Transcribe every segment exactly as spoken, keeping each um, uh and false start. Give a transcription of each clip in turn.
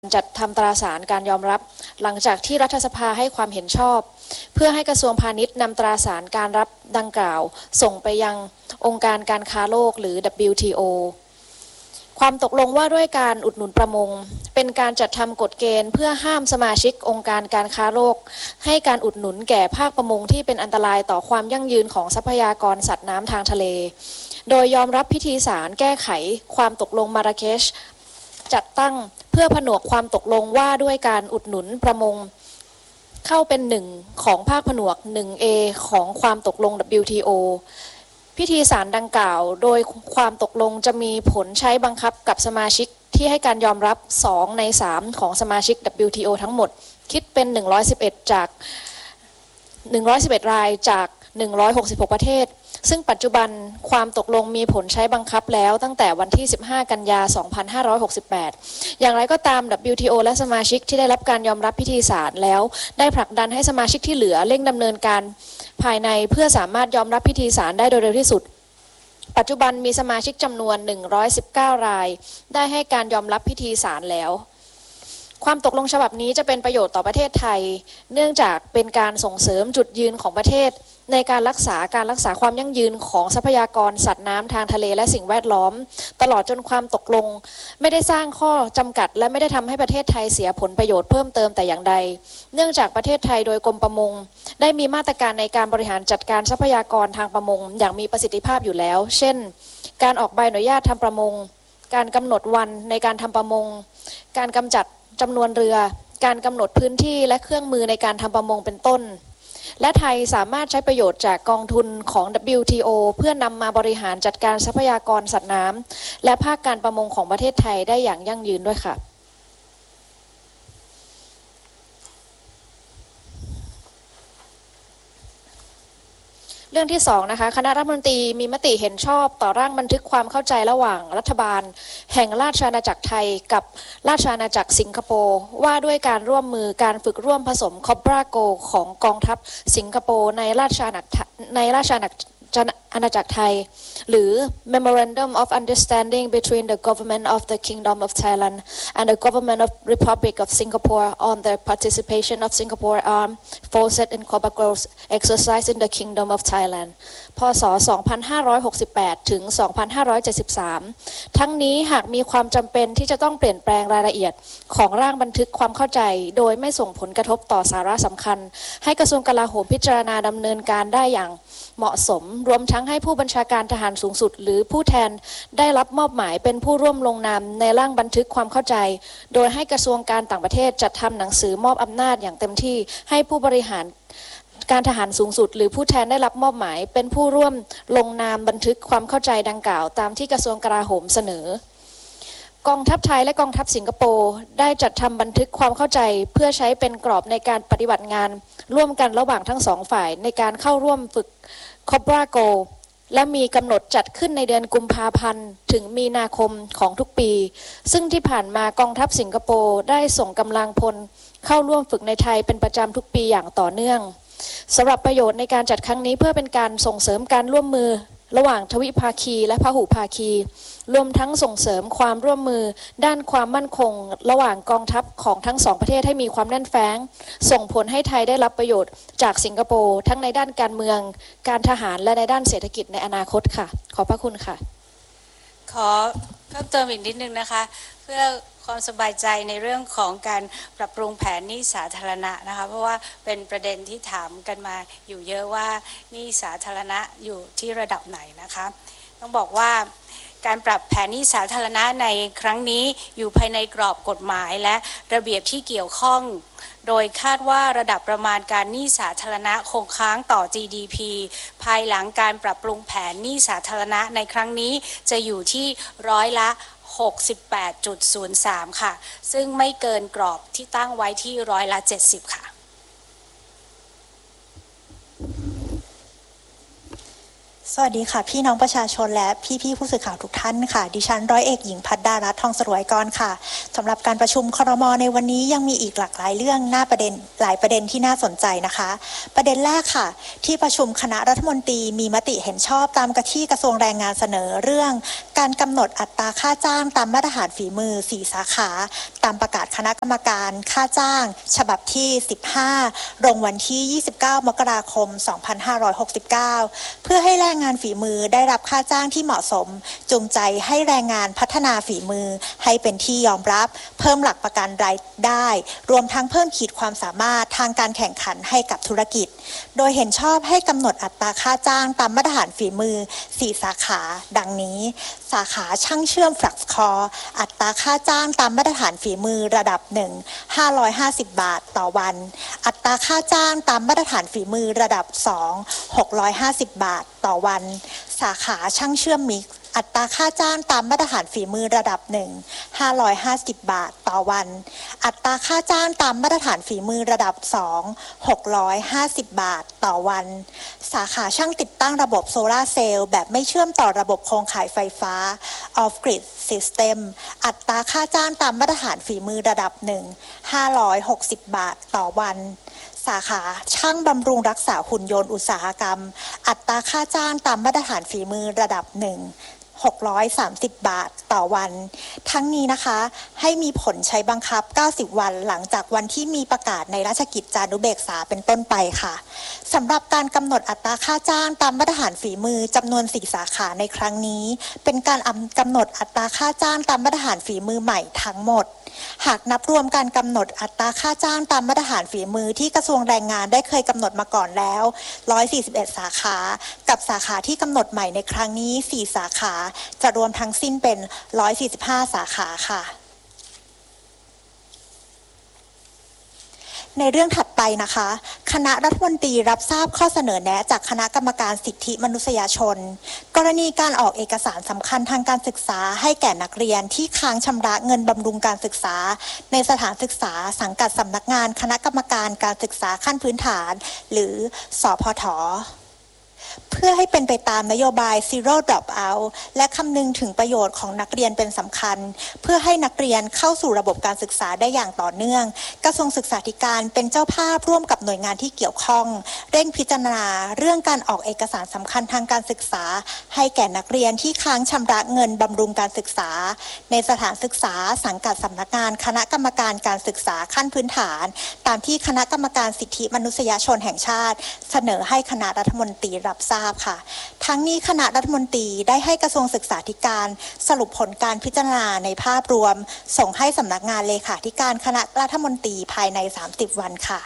จัดทำตราสารการยอมรับหลังจากที่รัฐสภาให้ความเห็นชอบเพื่อให้กระทรวงพาณิชย์นำตราสารการรับดังกล่าวส่งไปยังองค์การการค้าโลกหรือ ดับเบิลยู ที โอ ความตกลงว่าด้วยการอุดหนุนประมงเป็นการจัดทำกฎเกณฑ์เพื่อห้ามสมาชิกองค์การการค้าโลกให้การอุดหนุนแก่ภาคประมงที่เป็นอันตรายต่อความยั่งยืนของทรัพยากรสัตว์น้ำทางทะเลโดยยอมรับพิธีสารแก้ไขความตกลงมาราเคชจัดตั้งเพื่อผนวกความตกลงว่าด้วยการอุดหนุนประมงเข้าเป็นหนึ่งของภาคผนวก หนึ่งเอ ของความตกลง ดับเบิลยู ที โอ พิธีสารดังกล่าวโดยความตกลงจะมีผลใช้บังคับกับสมาชิกที่ให้การยอมรับสองในสามของสมาชิก ดับเบิลยู ที โอ ทั้งหมดคิดเป็นหนึ่งร้อยสิบเอ็ดจากหนึ่งร้อยสิบเอ็ดรายจากหนึ่งร้อยหกสิบหกประเทศซึ่งปัจจุบันความตกลงมีผลใช้บังคับแล้วตั้งแต่วันที่สิบห้ากันยายนสองพันห้าร้อยหกสิบแปดอย่างไรก็ตาม ดับเบิลยู ที โอ และสมาชิกที่ได้รับการยอมรับพิธีสารแล้วได้ผลักดันให้สมาชิกที่เหลือเร่งดำเนินการภายในเพื่อสามารถยอมรับพิธีสารได้โดยเร็วที่สุดปัจจุบันมีสมาชิกจำนวนหนึ่งร้อยสิบเก้ารายได้ให้การยอมรับพิธีสารแล้วความตกลงฉบับนี้จะเป็นประโยชน์ต่อประเทศไทยเนื่องจากเป็นการส่งเสริมจุดยืนของประเทศในการรักษาการรักษาความยั่งยืนของทรัพยากรสัตว์น้ำทางทะเลและสิ่งแวดล้อมตลอดจนความตกลงไม่ได้สร้างข้อจำกัดและไม่ได้ทำให้ประเทศไทยเสียผลประโยชน์เพิ่มเติมแต่อย่างใดเนื่องจากประเทศไทยโดยกรมประมงได้มีมาตรการในการบริหารจัดการทรัพยากรทางประมงอย่างมีประสิทธิภาพอยู่แล้วเช่นการออกใบอนุญาตทำประมงการกำหนดวันในการทำประมงการกำจัดจำนวนเรือการกำหนดพื้นที่และเครื่องมือในการทำประมงเป็นต้นและไทยสามารถใช้ประโยชน์จากกองทุนของ ดับเบิลยู ที โอ เพื่อนำมาบริหารจัดการทรัพยากรสัตว์น้ำและภาคการประมงของประเทศไทยได้อย่างยั่งยืนด้วยค่ะเรื่องที่สองนะคะคณะรัฐมนตรีมีมติเห็นชอบต่อร่างบันทึกความเข้าใจระหว่างรัฐบาลแห่งราชอาณาจักรไทยกับราชอาณาจักรสิงคโปร์ว่าด้วยการร่วมมือการฝึกร่วมผสมคอบราโกของกองทัพสิงคโปร์ในราชอาณาในราชอาณาอาณาจักรไทยหรือ Memorandum of Understanding between the Government of the Kingdom of Thailand and the Government of Republic of Singapore on the participation of Singapore Armed Forces in Cooperative Exercise in the Kingdom of Thailand พ.ศ. สองพันห้าร้อยหกสิบแปด ถึง สองพันห้าร้อยเจ็ดสิบสาม ทั้งนี้หากมีความจำเป็นที่จะต้องเปลี่ยนแปลงรายละเอียดของร่างบันทึกความเข้าใจโดยไม่ส่งผลกระทบต่อสาระสำคัญให้กระทรวงกลาโหมพิจารณาดำเนินการได้อย่างเหมาะสมรวมทั้งให้ผู้บัญชาการทหารสูงสุดหรือผู้แทนได้รับมอบหมายเป็นผู้ร่วมลงนามในร่างบันทึกความเข้าใจโดยให้กระทรวงการต่างประเทศจัดทำหนังสือมอบอำนาจอย่างเต็มที่ให้ผู้บริหารการทหารสูงสุดหรือผู้แทนได้รับมอบหมายเป็นผู้ร่วมลงนามบันทึกความเข้าใจดังกล่าวตามที่กระทรวงกลาโหมเสนอกองทัพไทยและกองทัพสิงคโปร์ได้จัดทำบันทึกความเข้าใจเพื่อใช้เป็นกรอบในการปฏิบัติงานร่วมกันระหว่างทั้งสองฝ่ายในการเข้าร่วมฝึกคอบราโกและมีกำหนดจัดขึ้นในเดือนกุมภาพันธ์ถึงมีนาคมของทุกปีซึ่งที่ผ่านมากองทัพสิงคโปร์ได้ส่งกำลังพลเข้าร่วมฝึกในไทยเป็นประจำทุกปีอย่างต่อเนื่องสำหรับประโยชน์ในการจัดครั้งนี้เพื่อเป็นการส่งเสริมการร่วมมือระหว่างทวิภาคีและพหุภาคีรวมทั้งส่งเสริมความร่วมมือด้านความมั่นคงระหว่างกองทัพของทั้งสองประเทศให้มีความแน่นแฟ้งส่งผลให้ไทยได้รับประโยชน์จากสิงคโปร์ทั้งในด้านการเมืองการทหารและในด้านเศรษฐกิจในอนาคตค่ะขอบพระคุณค่ะขอเพิ่มเติมอีกนิดนึงนะคะเพื่อความสบายใจในเรื่องของการปรับปรุงแผนหนี้สาธารณะนะคะเพราะว่าเป็นประเด็นที่ถามกันมาอยู่เยอะว่าหนี้สาธารณะอยู่ที่ระดับไหนนะคะต้องบอกว่าการปรับแผนหนี้สาธารณะในครั้งนี้อยู่ภายในกรอบกฎหมายและระเบียบที่เกี่ยวข้องโดยคาดว่าระดับประมาณการหนี้สาธารณะคงค้างต่อ จี ดี พี ภายหลังการปรับปรุงแผนหนี้สาธารณะในครั้งนี้จะอยู่ที่ร้อยละ หกสิบแปดจุดศูนย์สาม ค่ะซึ่งไม่เกินกรอบที่ตั้งไว้ที่ร้อยละเจ็ดสิบค่ะสวัสดีค่ะพี่น้องประชาชนและพี่ๆผู้สื่อข่าวทุกท่านค่ะดิฉันร้อยเอกหญิงพัฒดารัตน์ทองสรวยกรค่ะสำหรับการประชุมครม.ในวันนี้ยังมีอีกหลากหลายเรื่องน่าประเด็นหลายประเด็นที่น่าสนใจนะคะประเด็นแรกค่ะที่ประชุมคณะรัฐมนตรีมีมติเห็นชอบตามกระที่กระทรวงแรงงานเสนอเรื่องการกำหนดอัตราค่าจ้างตามมาตรฐานฝีมือสี่สาขาตามประกาศคณะกรรมการค่าจ้างฉบับที่สิบห้าลงวันที่ยี่สิบเก้ามกราคมสองพันห้าร้อยหกสิบเก้าเพื่อให้แรงงานฝีมือได้รับค่าจ้างที่เหมาะสมจูงใจให้แรงงานพัฒนาฝีมือให้เป็นที่ยอมรับเพิ่มหลักประกันรายได้รวมทั้งเพิ่มขีดความสามารถทางการแข่งขันให้กับธุรกิจโดยเห็นชอบให้กำหนดอัตราค่าจ้างตามมาตรฐานฝีมือสี่สาขาดังนี้สาขาช่างเชื่อมฟลักซ์คอร์อัตราค่าจ้างตามมาตรฐานฝีมือระดับหนึ่ง ห้าร้อยห้าสิบบาทต่อวันอัตราค่าจ้างตามมาตรฐานฝีมือระดับสอง หกร้อยห้าสิบบาทต่อวันสาขาช่างเชื่อมมิกซ์อัตราค่าจ้างตามมาตรฐานฝีมือระดับหนึ่ง ห้าร้อยห้าสิบบาทต่อวันอัตราค่าจ้างตามมาตรฐานฝีมือระดับสอง หกร้อยห้าสิบบาทต่อวันสาขาช่างติดตั้งระบบโซลาร์เซลล์แบบไม่เชื่อมต่อระบบโครงข่ายไฟฟ้า Off Grid System อัตราค่าจ้างตามมาตรฐานฝีมือระดับหนึ่ง ห้าร้อยหกสิบบาทต่อวันสาขาช่างบำรุงรักษาหุ่นยนต์อุตสาหกรรมอัตราค่าจ้างตามมาตรฐานฝีมือระดับหนึ่ง หกร้อยสามสิบบาทต่อวันทั้งนี้นะคะให้มีผลใช้บังคับเก้าสิบวันหลังจากวันที่มีประกาศในราชกิจจานุเบกษาเป็นต้นไปค่ะสำหรับการกำหนดอัตราค่าจ้างตามมาตรฐานฝีมือจำนวนสี่สาขาในครั้งนี้เป็นการกำหนดอัตราค่าจ้างตามมาตรฐานฝีมือใหม่ทั้งหมดหากนับรวมการกำหนดอัตราค่าจ้างตามมาตรฐานฝีมือที่กระทรวงแรงงานได้เคยกำหนดมาก่อนแล้วหนึ่งร้อยสี่สิบเอ็ดสาขากับสาขาที่กำหนดใหม่ในครั้งนี้สี่สาขาจะรวมทั้งสิ้นเป็นหนึ่งร้อยสี่สิบห้าสาขาค่ะในเรื่องถัดไปนะคะคณะรัฐมนตรีรับทราบข้อเสนอแนะจากคณะกรรมการสิทธิมนุษยชนกรณีการออกเอกสารสำคัญทางการศึกษาให้แก่นักเรียนที่ค้างชำระเงินบำรุงการศึกษาในสถานศึกษาสังกัดสำนักงานคณะกรรมการการศึกษาขั้นพื้นฐานหรือสพท.เพื่อให้เป็นไปตามนโยบาย Zero Dropout และคำนึงถึงประโยชน์ของนักเรียนเป็นสำคัญเพื่อให้นักเรียนเข้าสู่ระบบการศึกษาได้อย่างต่อเนื่องกระทรวงศึกษาธิการเป็นเจ้าภาพร่วมกับหน่วยงานที่เกี่ยวข้องเร่งพิจารณาเรื่องการออกเอกสารสำคัญทางการศึกษาให้แก่นักเรียนที่ค้างชำระเงินบำรุงการศึกษาในสถานศึกษาสังกัดสำนักงานคณะกรรมการการศึกษาขั้นพื้นฐานตามที่คณะกรรมการสิทธิมนุษยชนแห่งชาติเสนอให้คณะรัฐมนตรีรับทราบค่ะทั้งนี้คณะรัฐมนตรีได้ให้กระทรวงศึกษาธิการสรุปผลการพิจารณาในภาพรวมส่งให้สำนักงานเลขาธิการคณะรัฐมนตรีภายในสามสิบวันค่ะ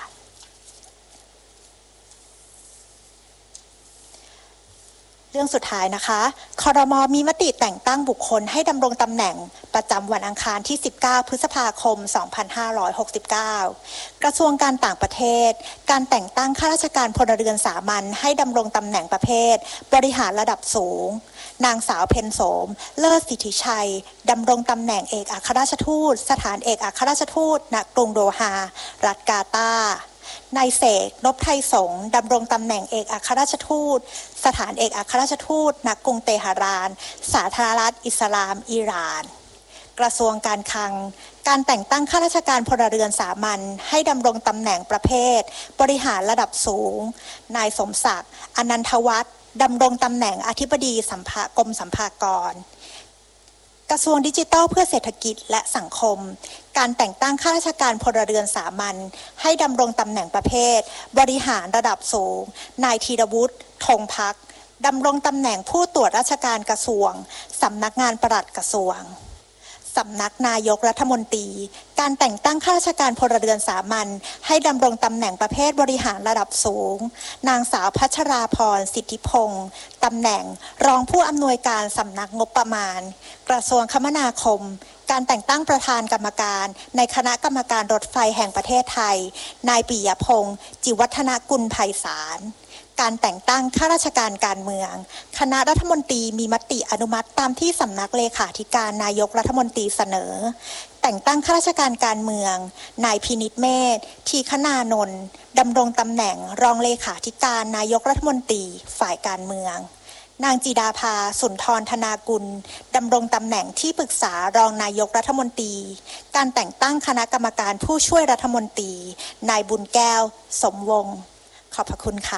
เรื่องสุดท้ายนะคะครม.มีมติแต่งตั้งบุคคลให้ดำรงตำแหน่งประจำวันอังคารที่สิบเก้าพฤษภาคมสองพันห้าร้อยหกสิบเก้ากระทรวงการต่างประเทศการแต่งตั้งข้าราชการพลเรือนสามัญให้ดำรงตำแหน่งประเภทบริหารระดับสูงนางสาวเพ็ญโสมเลิศสิทธิชัยดำรงตำแหน่งเอกอัครราชทูตสถานเอกอัครราชทูตณกรุงโดฮารัฐกาตาร์นายเสกนพไทยสงฆ์ดำรงตำแหน่งเอกอัครราชทูตสถานเอกอัครราชทูตณกรุงเตหะรานสาธารณรัฐอิสลามอิหร่านกระทรวงการคลังการแต่งตั้งข้าราชการพลเรือนสามัญให้ดำรงตำแหน่งประเภทบริหารระดับสูงนายสมศักดิ์อนันทวัฒน์ดำรงตำแหน่งอธิบดีสัมภากรมสัมภากรกระทรวงดิจิทัลเพื่อเศรษฐกิจและสังคมการแต่งตั้งข้าราชการพลเรือนสามัญให้ดำรงตำแหน่งประเภทบริหารระดับสูงนายธีรวุฒิธงพักดำรงตำแหน่งผู้ตรวจราชการกระทรวงสำนักงานปลัดกระทรวงสำนักนายกรัฐมนตรีการแต่งตั้งข้าราชการพลเรือนสามัญให้ดำรงตำแหน่งประเภทบริหารระดับสูงนางสาวพัชราพรสิทธิพงศ์ตำแหน่งรองผู้อำนวยการสำนักงบประมาณกระทรวงคมนาคมการแต่งตั้งประธานกรรมการในคณะกรรมการรถไฟแห่งประเทศไทยนายปิยพงศ์จิวัฒนกุลไพศาลการแต่งตั้งข้าราชการการเมืองคณะรัฐมนตรีมีมติอนุมัติตามที่สำนักเลขาธิการนายกรัฐมนตรีเสนอแต่งตั้งข้าราชการการเมืองนายพินิจเมธทีคณานนท์ดำรงตำแหน่งรองเลขาธิการนายกรัฐมนตรีฝ่ายการเมืองนางจีดาภา สุนทรธนากุลดำรงตำแหน่งที่ปรึกษารองนายกรัฐมนตรีการแต่งตั้งคณะกรรมการผู้ช่วยรัฐมนตรีนายบุญแก้วสมวงศ์ขอบพระคุณค่ะ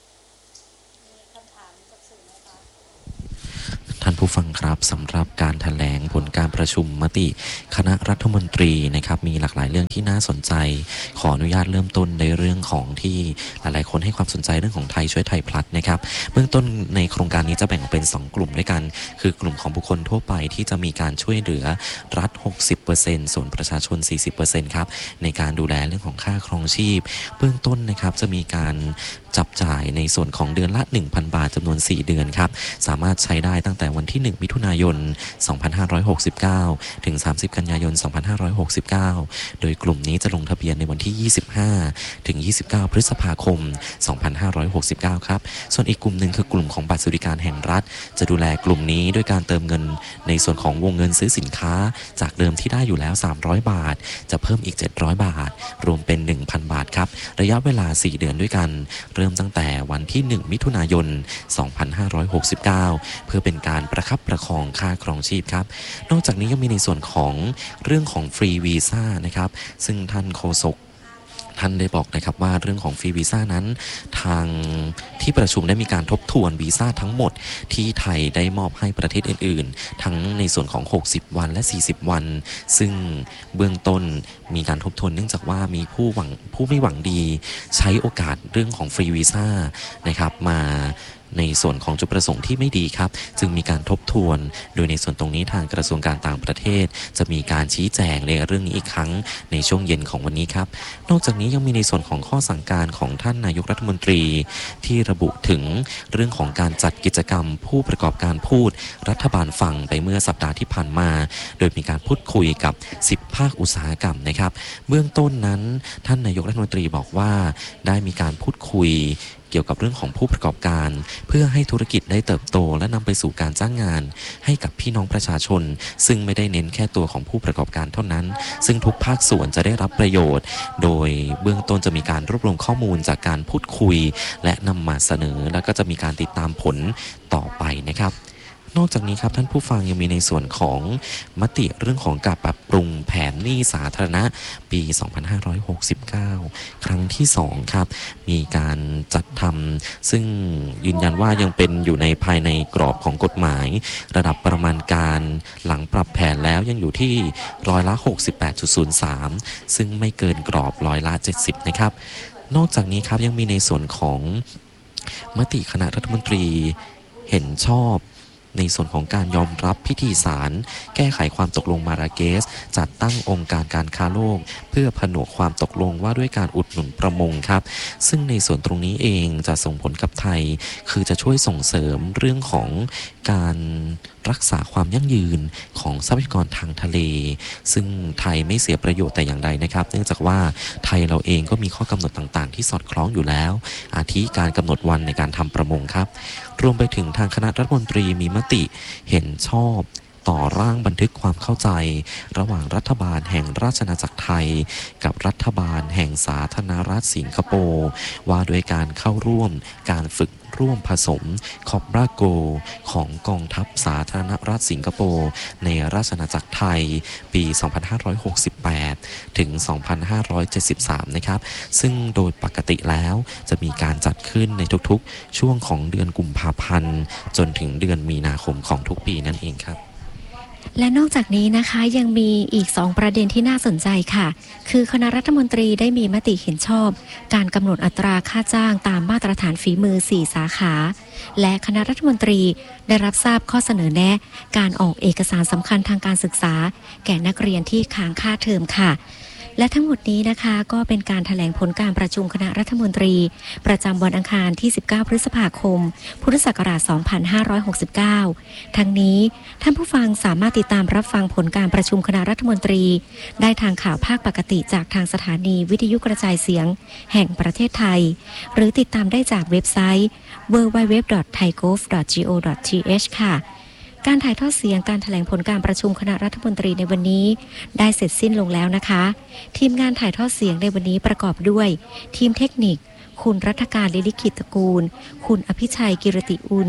ท่านผู้ฟังครับสำหรับการแถลงผลการประชุมมติคณะรัฐมนตรีนะครับมีหลากหลายเรื่องที่น่าสนใจขออนุญาตเริ่มต้นในเรื่องของที่หลายๆคนให้ความสนใจเรื่องของไทยช่วยไทยพลัสนะครับเบื้องต้นในโครงการนี้จะแบ่งออกเป็นสองกลุ่มด้วยกันคือกลุ่มของบุคคลทั่วไปที่จะมีการช่วยเหลือรัฐ หกสิบเปอร์เซ็นต์ ส่วนประชาชน สี่สิบเปอร์เซ็นต์ ครับในการดูแลเรื่องของค่าครองชีพเบื้องต้นนะครับจะมีการจับจ่ายในส่วนของเดือนละ หนึ่งพัน บาทจำนวนสี่เดือนครับสามารถใช้ได้ตั้งแต่วันที่หนึ่งมิถุนายนสองพันห้าร้อยหกสิบเก้าถึงสามสิบกันยายนสองพันห้าร้อยหกสิบเก้าโดยกลุ่มนี้จะลงทะเบียนในวันที่ยี่สิบห้าถึงยี่สิบเก้าพฤษภาคมสองพันห้าร้อยหกสิบเก้าครับส่วนอีกกลุ่มหนึ่งคือกลุ่มของบัตรสวัสดิการแห่งรัฐจะดูแลกลุ่มนี้ด้วยการเติมเงินในส่วนของวงเงินซื้อสินค้าจากเดิมที่ได้อยู่แล้วสามร้อยบาทจะเพิ่มอีกเจ็ดร้อยบาทรวมเป็น หนึ่งพัน บาทครับระยะเวลาสี่เดือนด้วยกันเริ่มตั้งแต่วันที่หนึ่งมิถุนายนสองพันห้าร้อยหกสิบเก้าเพื่อเป็นการประคับประคองค่าครองชีพครับนอกจากนี้ยังมีในส่วนของเรื่องของฟรีวีซ่านะครับซึ่งท่านโฆษกท่านได้บอกนะครับว่าเรื่องของฟรีวีซ่านั้นทางที่ประชุมได้มีการทบทวนวีซ่าทั้งหมดที่ไทยได้มอบให้ประเทศอื่นๆทั้งในส่วนของหกสิบวันและสี่สิบวันซึ่งเบื้องต้นมีการทบทวนเนื่องจากว่ามีผู้หวังผู้ไม่หวังดีใช้โอกาสเรื่องของฟรีวีซ่านะครับมาในส่วนของจุดประสงค์ที่ไม่ดีครับจึงมีการทบทวนโดยในส่วนตรงนี้ทางกระทรวงการต่างประเทศจะมีการชี้แจงในเรื่องนี้อีกครั้งในช่วงเย็นของวันนี้ครับนอกจากนี้ยังมีในส่วนของข้อสั่งการของท่านนายกรัฐมนตรีที่ระบุถึงเรื่องของการจัดกิจกรรมผู้ประกอบการพูดรัฐบาลฟังไปเมื่อสัปดาห์ที่ผ่านมาโดยมีการพูดคุยกับสิบภาคอุตสาหกรรมนะครับเบื้องต้นนั้นท่านนายกรัฐมนตรีบอกว่าได้มีการพูดคุยเกี่ยวกับเรื่องของผู้ประกอบการเพื่อให้ธุรกิจได้เติบโตและนำไปสู่การจ้างงานให้กับพี่น้องประชาชนซึ่งไม่ได้เน้นแค่ตัวของผู้ประกอบการเท่านั้นซึ่งทุกภาคส่วนจะได้รับประโยชน์โดยเบื้องต้นจะมีการรวบรวมข้อมูลจากการพูดคุยและนำมาเสนอแล้วก็จะมีการติดตามผลต่อไปนะครับนอกจากนี้ครับท่านผู้ฟังยังมีในส่วนของมติเรื่องของการปรับปรุงแผนหนี้สาธารณะปีสองพันห้าร้อยหกสิบเก้าครั้งที่สองครับมีการจัดทำซึ่งยืนยันว่ายังเป็นอยู่ในภายในกรอบของกฎหมายระดับประมาณการหลังปรับแผนแล้วยังอยู่ที่ร้อยละ หกสิบแปดจุดศูนย์สาม ซึ่งไม่เกินกรอบร้อยละเจ็ดสิบนะครับนอกจากนี้ครับยังมีในส่วนของมติคณะรัฐมนตรีเห็นชอบในส่วนของการยอมรับพิธีสารแก้ไขความตกลงมาราเกสจัดตั้งองค์การการค้าโลกเพื่อผนวกความตกลงว่าด้วยการอุดหนุนประมงครับซึ่งในส่วนตรงนี้เองจะส่งผลกับไทยคือจะช่วยส่งเสริมเรื่องของการรักษาความยั่งยืนของทรัพยากรทางทะเลซึ่งไทยไม่เสียประโยชน์แต่อย่างใดนะครับเนื่องจากว่าไทยเราเองก็มีข้อกำหนดต่างๆที่สอดคล้องอยู่แล้วอาทิการกำหนดวันในการทำประมงครับรวมไปถึงทางคณะรัฐมนตรีมีมติเห็นชอบต่อร่างบันทึกความเข้าใจระหว่างรัฐบาลแห่งราชอาณาจักรไทยกับรัฐบาลแห่งสาธารณรัฐสิงคโปร์ว่าด้วยการเข้าร่วมการฝึกร่วมผสมคอบราโกของกองทัพสาธารณรัฐสิงคโปร์ในราชอาณาจักรไทยปีสองพันห้าร้อยหกสิบแปดถึงสองพันห้าร้อยเจ็ดสิบสามนะครับซึ่งโดยปกติแล้วจะมีการจัดขึ้นในทุกๆช่วงของเดือนกุมภาพันธ์จนถึงเดือนมีนาคมของทุกปีนั่นเองครับและนอกจากนี้นะคะยังมีอีกสองประเด็นที่น่าสนใจค่ะคือคณะรัฐมนตรีได้มีมติเห็นชอบการกำหนดอัตราค่าจ้างตามมาตรฐานฝีมือสี่สาขาและคณะรัฐมนตรีได้รับทราบข้อเสนอแนะการออกเอกสารสำคัญทางการศึกษาแก่นักเรียนที่ค้างค่าเทอมค่ะและทั้งหมดนี้นะคะก็เป็นการแถลงผลการประชุมคณะรัฐมนตรีประจำวันอังคารที่สิบเก้าพฤษภาคมพุทธศักราชสองพันห้าร้อยหกสิบเก้าทั้งนี้ท่านผู้ฟังสามารถติดตามรับฟังผลการประชุมคณะรัฐมนตรีได้ทางข่าวภาคปกติจากทางสถานีวิทยุกระจายเสียงแห่งประเทศไทยหรือติดตามได้จากเว็บไซต์ ดับเบิลยู ดับเบิลยู ดับเบิลยู ดอท ไทยโกฟ ดอท จี โอ ดอท ที เอช ค่ะการถ่ายทอดเสียงการแถลงผลการประชุมคณะรัฐมนตรีในวันนี้ได้เสร็จสิ้นลงแล้วนะคะทีมงานถ่ายทอดเสียงในวันนี้ประกอบด้วยทีมเทคนิคคุณรัฐการลิลิขิตตระกูลคุณอภิชัยกิรติอุ่น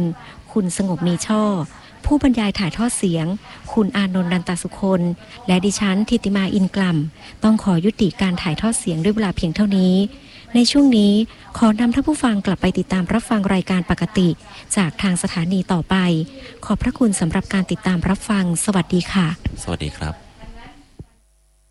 คุณสงบมีช่อผู้บรรยายถ่ายทอดเสียงคุณอานนท์นันตสุคนและดิฉันธิติมาอินกล่ำต้องขอยุติการถ่ายทอดเสียงด้วยเวลาเพียงเท่านี้ในช่วงนี้ขอนำท่านผู้ฟังกลับไปติดตามรับฟังรายการปกติจากทางสถานีต่อไปขอบพระคุณสำหรับการติดตามรับฟังสวัสดีค่ะสวัสดีครับ